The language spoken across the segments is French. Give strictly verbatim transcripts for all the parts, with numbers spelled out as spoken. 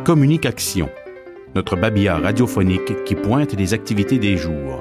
Communication, notre babillard radiophonique qui pointe les activités des jours.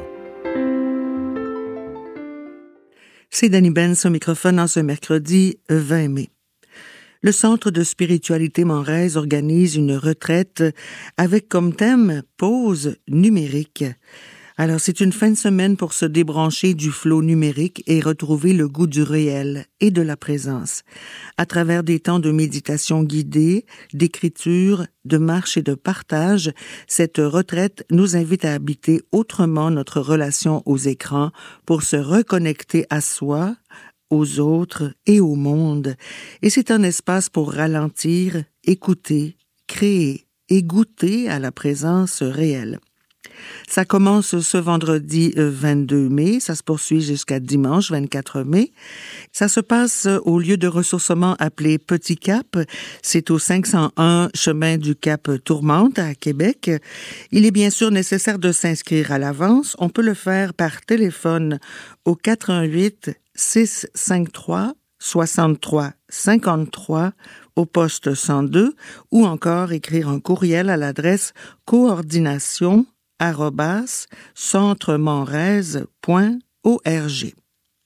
C'est Dani Benz au microphone en ce mercredi vingt mai. Le Centre de spiritualité Manrez organise une retraite avec comme thème « Pause numérique ». Alors, c'est une fin de semaine pour se débrancher du flot numérique et retrouver le goût du réel et de la présence. À travers des temps de méditation guidée, d'écriture, de marche et de partage, cette retraite nous invite à habiter autrement notre relation aux écrans pour se reconnecter à soi, aux autres et au monde. Et c'est un espace pour ralentir, écouter, créer et goûter à la présence réelle. Ça commence ce vendredi vingt-deux mai, ça se poursuit jusqu'à dimanche vingt-quatre mai. Ça se passe au lieu de ressourcement appelé Petit Cap. C'est au cinq cent un chemin du Cap Tourmente à Québec. Il est bien sûr nécessaire de s'inscrire à l'avance. On peut le faire par téléphone au quatre un huit six cinq trois soixante-trois cinquante-trois au poste cent deux ou encore écrire un courriel à l'adresse coordination arobase centremanrez point org.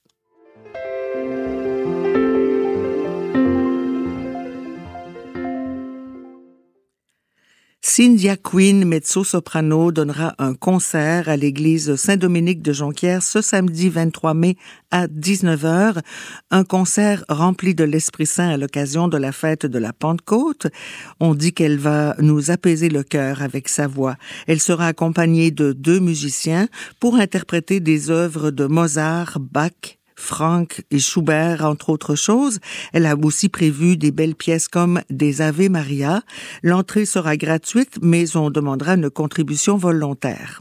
Cynthia Quinn, mezzo-soprano, donnera un concert à l'église Saint-Dominique de Jonquière ce samedi vingt-trois mai à dix-neuf heures. Un concert rempli de l'Esprit Saint à l'occasion de la fête de la Pentecôte. On dit qu'elle va nous apaiser le cœur avec sa voix. Elle sera accompagnée de deux musiciens pour interpréter des œuvres de Mozart, Bach, Franck et Schubert, entre autres choses. Elle a aussi prévu des belles pièces comme des Ave Maria. L'entrée sera gratuite, mais on demandera une contribution volontaire.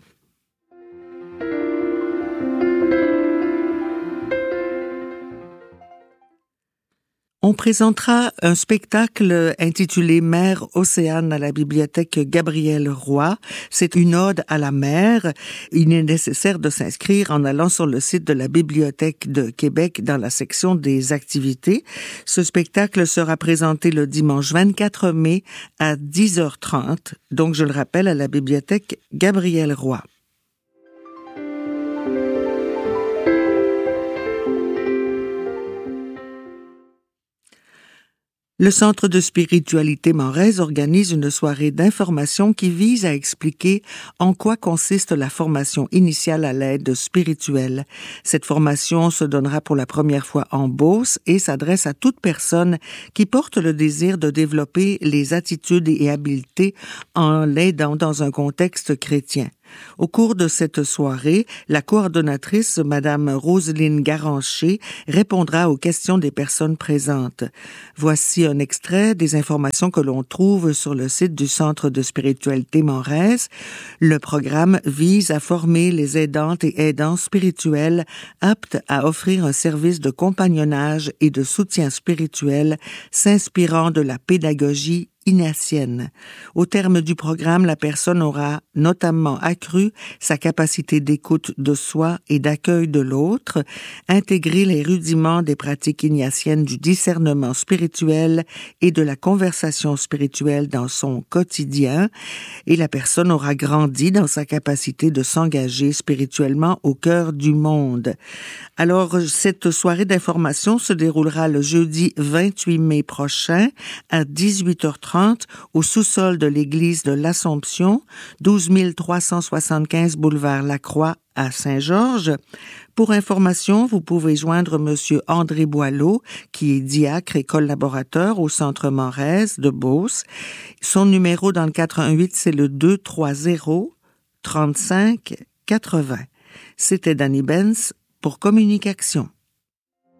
On présentera un spectacle intitulé Mer Océane à la bibliothèque Gabriel Roy. C'est une ode à la mer. Il est nécessaire de s'inscrire en allant sur le site de la Bibliothèque de Québec dans la section des activités. Ce spectacle sera présenté le dimanche vingt-quatre mai à dix heures trente. Donc, je le rappelle, à la bibliothèque Gabriel Roy. Le Centre de spiritualité Manrez organise une soirée d'information qui vise à expliquer en quoi consiste la formation initiale à l'aide spirituelle. Cette formation se donnera pour la première fois en Beauce et s'adresse à toute personne qui porte le désir de développer les attitudes et habiletés en l'aidant dans un contexte chrétien. Au cours de cette soirée, la coordonnatrice, Madame Roselyne Garancher, répondra aux questions des personnes présentes. Voici un extrait des informations que l'on trouve sur le site du Centre de spiritualité Manrez. Le programme vise à former les aidantes et aidants spirituels aptes à offrir un service de compagnonnage et de soutien spirituel s'inspirant de la pédagogie ignatienne. Au terme du programme, la personne aura notamment accru sa capacité d'écoute de soi et d'accueil de l'autre, intégré les rudiments des pratiques ignatiennes du discernement spirituel et de la conversation spirituelle dans son quotidien, et la personne aura grandi dans sa capacité de s'engager spirituellement au cœur du monde. Alors, cette soirée d'information se déroulera le jeudi vingt-huit mai prochain à dix-huit heures trente au sous-sol de l'église de l'Assomption, douze mille trois cent soixante-quinze boulevard Lacroix à Saint-Georges. Pour information, vous pouvez joindre Monsieur André Boileau, qui est diacre et collaborateur au Centre Manrez de Beauce. Son numéro dans le quatre un huit, c'est le deux trois zéro trente-cinq quatre-vingts. C'était Dani Benz pour Communication.